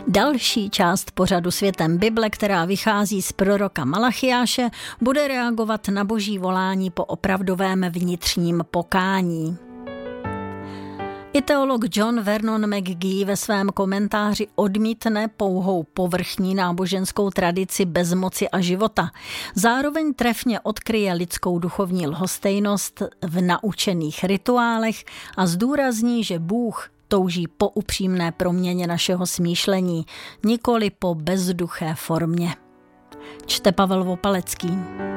Další část pořadu Světem Bible, která vychází z proroka Malachiáše, bude reagovat na boží volání po opravdovém vnitřním pokání. I teolog John Vernon McGee ve svém komentáři odmítne pouhou povrchní náboženskou tradici bezmoci a života. Zároveň trefně odkryje lidskou duchovní lhostejnost v naučených rituálech a zdůrazní, že Bůh touží po upřímné proměně našeho smýšlení, nikoli po bezduché formě. Čte Pavel Vopalecký.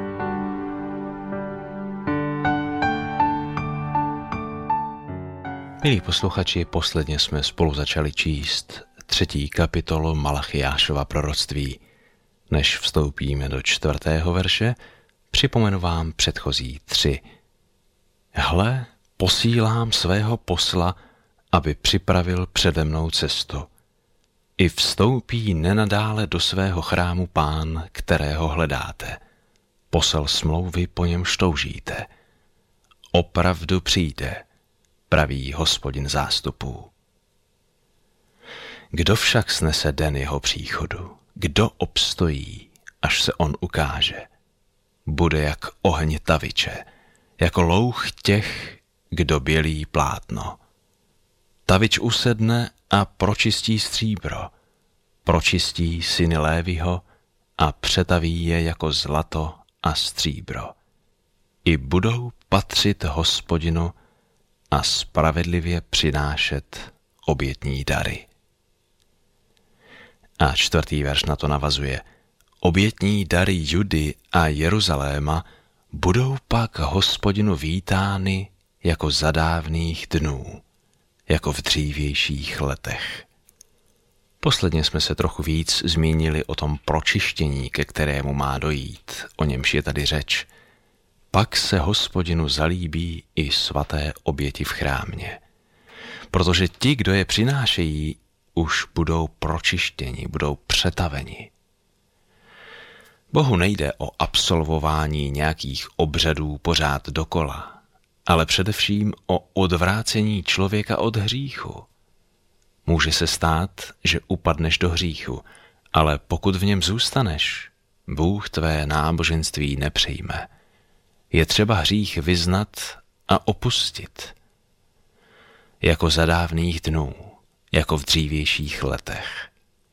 Milí posluchači, posledně jsme spolu začali číst 3. kapitolu Malachiášova proroctví. Než vstoupíme do 4. verše, připomenu vám předchozí 3. Hle, posílám svého posla, aby připravil přede mnou cestu. I vstoupí nenadále do svého chrámu Pán, kterého hledáte. Posel smlouvy, po němž toužíte. Opravdu přijde, praví Hospodin zástupů. Kdo však snese den jeho příchodu? Kdo obstojí, až se on ukáže? Bude jak oheň taviče, jako louch těch, kdo bělí plátno. Tavič usedne a pročistí stříbro, pročistí syny Léviho a přetaví je jako zlato a stříbro. I budou patřit Hospodinu a spravedlivě přinášet obětní dary. A 4. verš na to navazuje. Obětní dary Judy a Jeruzaléma budou pak Hospodinu vítány jako za dávných dnů, jako v dřívějších letech. Posledně jsme se trochu víc zmínili o tom pročištění, ke kterému má dojít, o němž je tady řeč. Pak se Hospodinu zalíbí i svaté oběti v chrámě. Protože ti, kdo je přinášejí, už budou pročištěni, budou přetaveni. Bohu nejde o absolvování nějakých obřadů pořád dokola, ale především o odvrácení člověka od hříchu. Může se stát, že upadneš do hříchu, ale pokud v něm zůstaneš, Bůh tvé náboženství nepřijme. Je třeba hřích vyznat a opustit. Jako za dávných dnů, jako v dřívějších letech.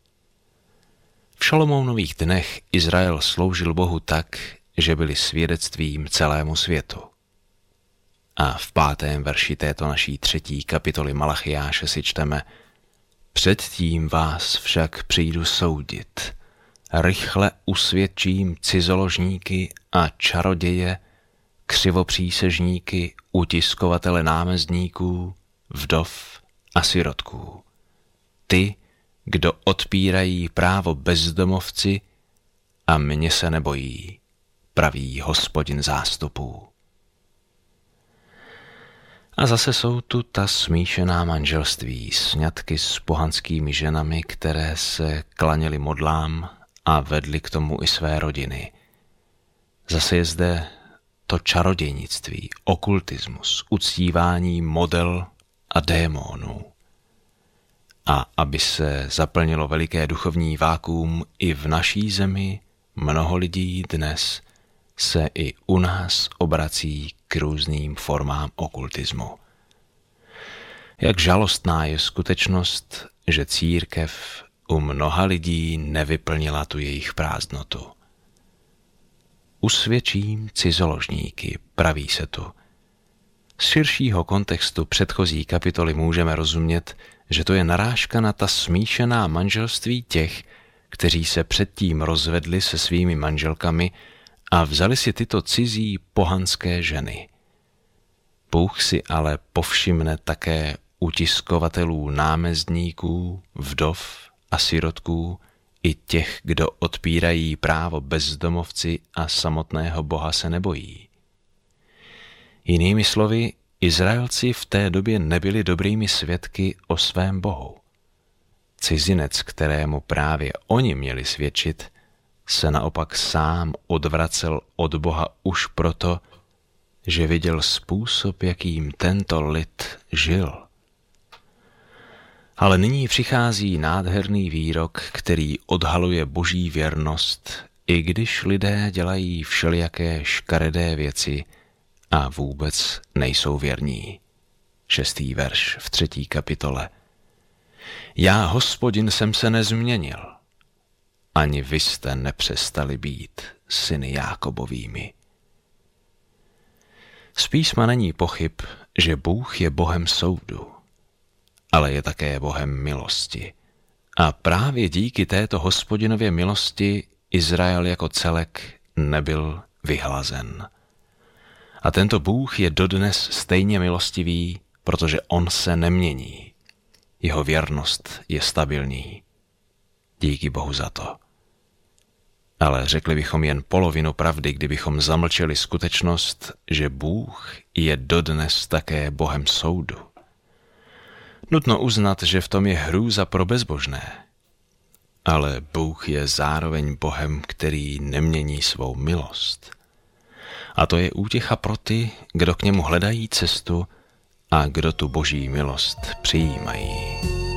V Šalomounových dnech Izrael sloužil Bohu tak, že byli svědectvím celému světu. A v 5. verši této naší 3. kapitoly Malachiáše si čteme: Předtím vás však přijdu soudit, rychle usvědčím cizoložníky a čaroděje, křivopřísežníky, utiskovatele námezdníků, vdov a sirotků. Ty, kdo odpírají právo bezdomovci a mě se nebojí, praví Hospodin zástupů. A zase jsou tu ta smíšená manželství, sňatky s pohanskými ženami, které se klaněly modlám a vedly k tomu i své rodiny. Zase je zde to čarodějnictví, okultismus, uctívání model a démonů. A aby se zaplnilo veliké duchovní vákuum i v naší zemi, mnoho lidí dnes se i u nás obrací k různým formám okultismu. Jak žalostná je skutečnost, že církev u mnoha lidí nevyplnila tu jejich prázdnotu. Usvědčím cizoložníky, praví se tu. Z širšího kontextu předchozí kapitoly můžeme rozumět, že to je narážka na ta smíšená manželství těch, kteří se předtím rozvedli se svými manželkami a vzali si tyto cizí pohanské ženy. Bůh si ale povšimne také utiskovatelů námezdníků, vdov a sirotků, i těch, kdo odpírají právo bezdomovci a samotného Boha se nebojí. Jinými slovy, Izraelci v té době nebyli dobrými svědky o svém Bohu. Cizinec, kterému právě oni měli svědčit, se naopak sám odvracel od Boha už proto, že viděl způsob, jakým tento lid žil. Ale nyní přichází nádherný výrok, který odhaluje boží věrnost, i když lidé dělají všelijaké škaredé věci a vůbec nejsou věrní. 6. verš v 3. kapitole. Já, Hospodin, jsem se nezměnil, ani vy jste nepřestali být syny Jákobovými. Z písma není pochyb, že Bůh je Bohem soudu, ale je také Bohem milosti. A právě díky této Hospodinově milosti Izrael jako celek nebyl vyhlazen. A tento Bůh je dodnes stejně milostivý, protože on se nemění. Jeho věrnost je stabilní. Díky Bohu za to. Ale řekli bychom jen polovinu pravdy, kdybychom zamlčeli skutečnost, že Bůh je dodnes také Bohem soudu. Nutno uznat, že v tom je hrůza pro bezbožné. Ale Bůh je zároveň Bohem, který nemění svou milost. A to je útěcha pro ty, kdo k němu hledají cestu a kdo tu boží milost přijímají.